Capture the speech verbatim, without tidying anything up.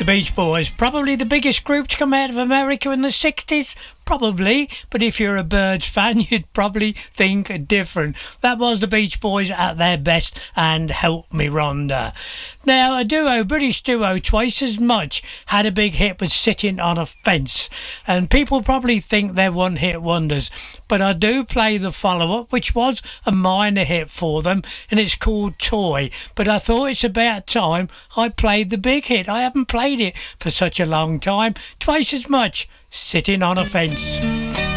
Beach Boys, probably the biggest group to come out of America in the sixties. Probably, but if you're a Byrds fan, you'd probably think different. That was the Beach Boys at their best, and Help Me Rhonda. Now, a duo, British duo, Twice as Much, had a big hit with Sitting on a Fence, and people probably think they're one-hit wonders, but I do play the follow-up, which was a minor hit for them, and it's called Toy, but I thought it's about time I played the big hit. I haven't played it for such a long time. Twice as Much, Sitting on a Fence.